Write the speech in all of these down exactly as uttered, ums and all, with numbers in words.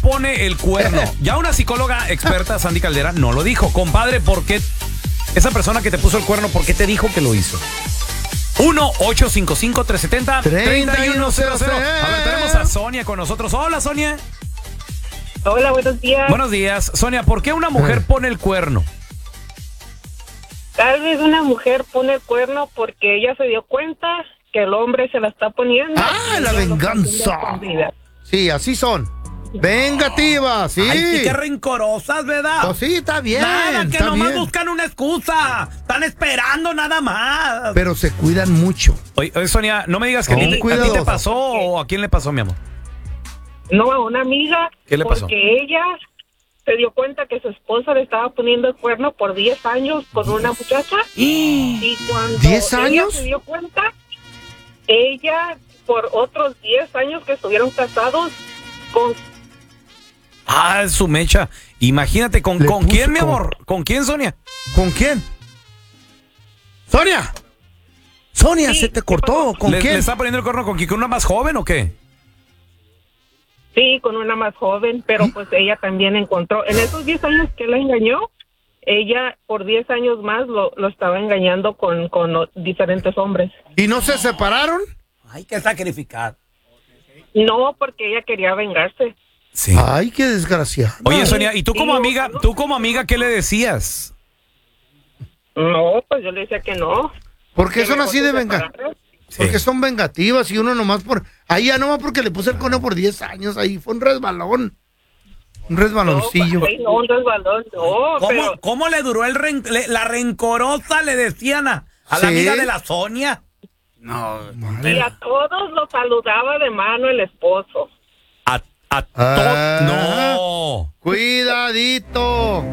pone el cuerno? Ya una psicóloga experta, Sandy Caldera, no lo dijo. Compadre, ¿por qué esa persona que te puso el cuerno, por qué te dijo que lo hizo? uno ocho cinco cinco, tres siete cero, tres uno cero cero. A ver, tenemos a Sonia con nosotros. Hola, Sonia. Hola, buenos días. Buenos días. Sonia, ¿por qué una mujer pone el cuerno? Tal vez una mujer pone el cuerno porque ella se dio cuenta que el hombre se la está poniendo. ¡Ah, la venganza! Sí, así son. Vengativa, sí. Ay, sí, qué rencorosas, ¿verdad? Pues sí, está bien. Nada, que está nomás bien. buscan una excusa. Están esperando nada más. Pero se cuidan mucho. Oye, oye, Sonia, no me digas que No, a, ti, te- a ti te pasó o a quién le pasó, mi amor. No, a una amiga. ¿Qué le pasó? Porque ella se dio cuenta que su esposa le estaba poniendo el cuerno por diez años con una muchacha. Y cuando ¿diez ella años? se dio cuenta, ella por otros diez años que estuvieron casados con... Ah, su mecha. Imagínate, ¿con, Le ¿con puso quién, mi con- amor? ¿Con quién, Sonia? ¿Con quién? ¡Sonia! Sonia, Sí, se te ¿qué cortó. pasó? ¿Con ¿Le, quién? ¿Le está poniendo el cuerno con quién? ¿Con una más joven o qué? Sí, con una más joven, pero pues ella también encontró, en esos diez años que la engañó, ella por diez años más lo, lo estaba engañando con, con o- diferentes hombres. ¿Y no se separaron? Hay que sacrificar. No, porque ella quería vengarse. Sí. Ay, qué desgraciada. Oye, Sonia, ¿y tú como Sí, amiga, no. tú como amiga, qué le decías? No, pues yo le decía que no. ¿Por qué que son mejor así se de venga? separaran. Porque son vengativas y uno nomás por... Ahí ya nomás porque le puse el cono por diez años, ahí fue un resbalón. Un resbaloncillo. No, pues, no, un resbalón, no, ¿Cómo, pero cómo le duró el ren- le- la rencorosa, le decían a, a la Sí. amiga de la Sonia? No, y a todos los saludaba de mano el esposo. A, a Ah. to- No. Cuidadito.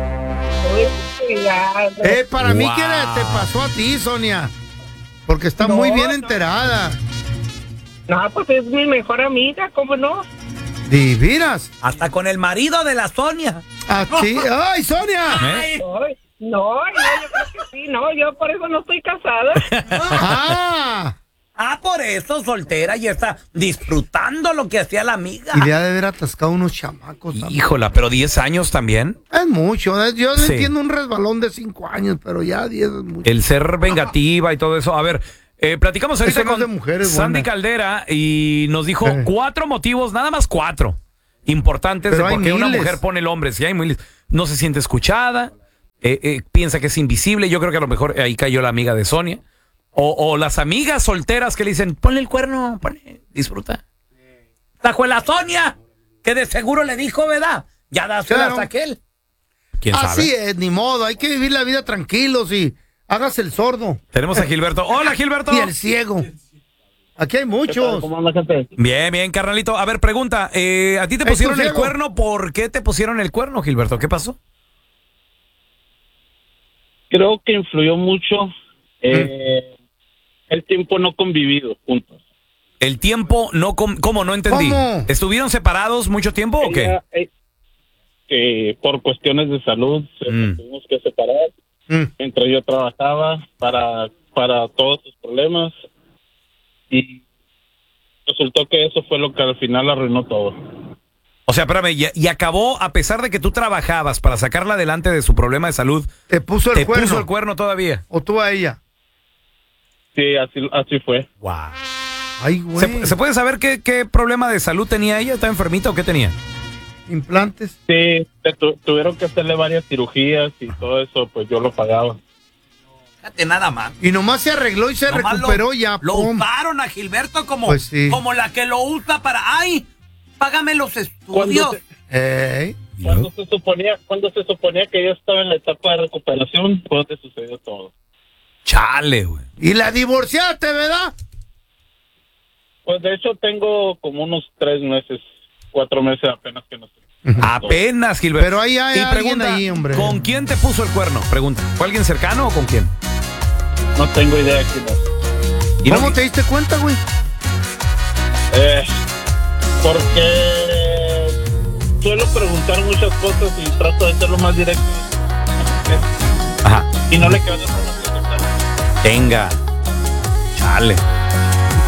Uy, ya, Eh, para mí, Wow. ¿qué le- te pasó a ti, Sonia? Porque está No, muy bien no. enterada. No, pues es mi mejor amiga, ¿cómo no? Divinas. Hasta con el marido de la Sonia. Así. ¡Ay, Sonia! ¿Eh? Ay, no, no, yo creo que sí, no, yo por eso no estoy casada. ¡Ah! Ah, por eso, soltera, y está disfrutando lo que hacía la amiga. Y le ha de haber atascado unos chamacos. también. Híjola, pero diez años también. Es mucho. ¿eh? Yo Sí. entiendo un resbalón de cinco años, pero ya diez es mucho. El ser vengativa y todo eso. A ver, eh, platicamos ahorita Eso no es con de mujeres, Sandy buena. Caldera y nos dijo Eh. cuatro motivos, nada más cuatro, importantes Pero de hay por qué una miles. mujer pone el hombre. Si hay miles. No se siente escuchada, eh, eh, piensa que es invisible. Yo creo que a lo mejor ahí cayó la amiga de Sonia. O, o las amigas solteras que le dicen, ponle el cuerno, ponle, disfruta. Tajo la Sonia, que de seguro le dijo, ¿verdad? Ya dáselas Claro. a aquel. ¿Quién sabe? Así es, ni modo. Hay que vivir la vida tranquilos y hágase el sordo Tenemos a Gilberto. Hola, Gilberto. y el ciego. Aquí hay muchos. ¿Cómo anda, gente? Bien, bien, carnalito. A ver, pregunta, eh, ¿a ti te Ey, pusieron tú, el ciego. cuerno? ¿Por qué te pusieron el cuerno, Gilberto? ¿Qué pasó? Creo que influyó mucho eh, el tiempo no convivido juntos. El tiempo no... com- ¿Cómo? No entendí. ¿Cómo? ¿Estuvieron separados mucho tiempo o qué? Ella, eh, que por cuestiones de salud se- Mm. nos tuvimos que separar. Mm. Mientras yo trabajaba para, para todos sus problemas y resultó que eso fue lo que al final arruinó todo. O sea, espérame, y, y acabó, a pesar de que tú trabajabas para sacarla adelante de su problema de salud, Te puso el te cuerno. puso el cuerno todavía. O tú a ella. Sí, así, así fue. Wow. Ay, güey. ¿Se, se puede saber qué, qué problema de salud tenía ella? ¿Estaba enfermita o qué tenía? Implantes. Sí, te tu- tuvieron que hacerle varias cirugías y todo eso, pues yo lo pagaba. Fíjate nada más. Y nomás se arregló y se Nomás recuperó lo, ya. Lo pum. usaron a Gilberto como, Pues sí. como la que lo usa para... ¡Ay! Págame los Cuando estudios. se, Ey. cuando se suponía, cuando se suponía que yo estaba en la etapa de recuperación, fue donde sucedió todo. Chale, güey. Y la divorciaste, ¿verdad? Pues de hecho tengo como unos tres meses, cuatro meses apenas que no sé. Apenas, Gilberto. Pero ahí hay y alguien pregunta, ahí, hombre. ¿con quién te puso el cuerno? Pregunta. ¿Fue alguien cercano o con quién? No tengo idea de quién es. Y ¿Cómo no- te diste cuenta, güey? Eh, porque suelo preguntar muchas cosas y trato de ser lo más directo. Ajá. Y no le quedo de información. Venga. Chale.